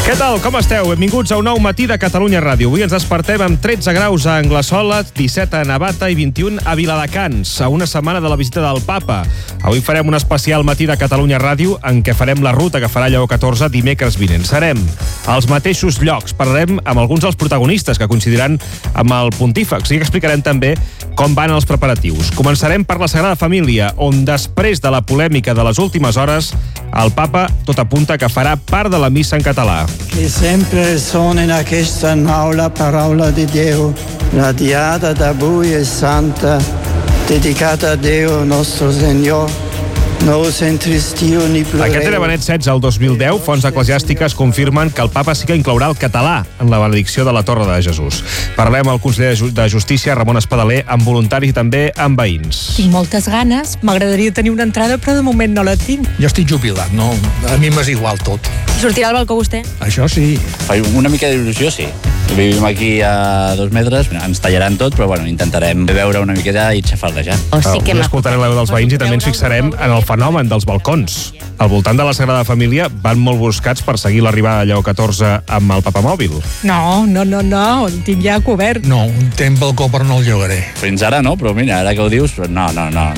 Què tal, com esteu? Benvinguts a un nou matí de Catalunya Ràdio. Avui ens despertem amb 13 graus a Anglesola, 17 a Navata i 21 a Viladecans, a una setmana de la visita del Papa. Avui farem un especial matí de Catalunya Ràdio en què farem la ruta que farà Lleó XIV dimecres vinent. Serem als mateixos llocs. Parlarem amb alguns dels protagonistes que coincidiran amb el pontífex i explicarem també com van els preparatius. Començarem per la Sagrada Família, on després de la polèmica de les últimes hores, el Papa tot apunta que farà part de la missa en català. Che sempre risuona in questa aula parola di Dio, radiata da Lui e Santa, dedicata a Dio nostro Signor. No us entristiu ni ploreu. Aquest era Benet XVI el 2010. Fonts eclesiàstiques confirmen que el Papa sí que inclourà el català en la benedicció de la Torre de Jesús. Parlem al conseller de Justícia, Ramon Espadaler, amb voluntaris i també amb veïns. Tinc moltes ganes, m'agradaria tenir una entrada, però de moment no la tinc. Jo estic jubilat, no? A mi m'és igual tot. Sortirà al balcó vostè? Això sí. Una mica d'il·lusió, sí. Vivim aquí a 2 metres, ens tallaran tot, però bueno, intentarem veure una miqueta i xafaldejar. Avui escoltarem la veu dels veïns i també ens fixarem en el fenomen dels balcons. Al voltant de la Sagrada Família van molt buscats per seguir l'arribada de Lleó XIV amb el papamòbil. No, el tinc ja cobert. No, un temps balcó però no el llogaré. Fins ara no, però mira, ara que ho dius, no.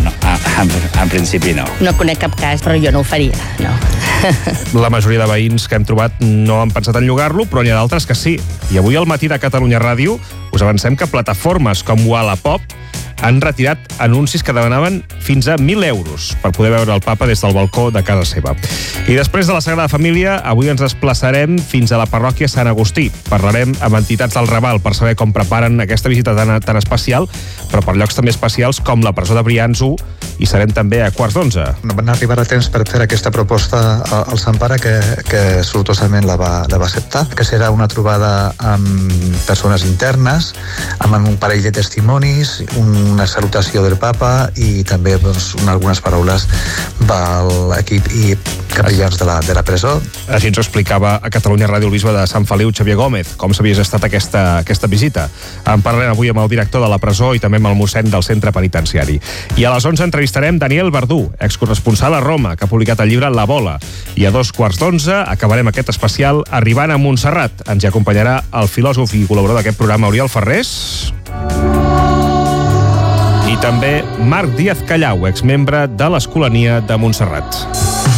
En principi no. No conec cap cas, però jo no ho faria, no. La majoria de veïns que hem trobat no han pensat en llogar-lo, però n'hi ha d'altres que sí. I avui al matí de Catalunya Ràdio us avancem que plataformes com Wallapop han retirat anuncis que demanaven fins a 1.000 euros per poder veure el Papa des del balcó de casa seva. I després de la Sagrada Família, avui ens desplaçarem fins a la parròquia Sant Agustí. Parlarem amb entitats del Raval per saber com preparen aquesta visita tan especial, però per llocs també especials com la presó de Brians 1, i serem també a 11:15. Van arribar a temps per fer aquesta proposta al Sant Pare, que sortosament la va acceptar, que serà una trobada amb persones internes, amb un parell de testimonis, una salutació del Papa i també algunes paraules de l'equip i capellans de la presó. Així ens ho explicava a Catalunya Ràdio el bisbe de Sant Feliu, Xavier Gómez, com s'havia gestat aquesta visita. En parlarem avui amb el director de la presó i també amb el mossèn del centre penitenciari. I a les 11 entrevistarem Daniel Verdú, excorresponsal a Roma, que ha publicat el llibre La Bola. I a 11:15 acabarem aquest especial arribant a Montserrat. Ens hi acompanyarà el filòsof i col·laborador d'aquest programa, Oriol Ferrés. I també Marc Díaz Callau, exmembre de l'Escolania de Montserrat.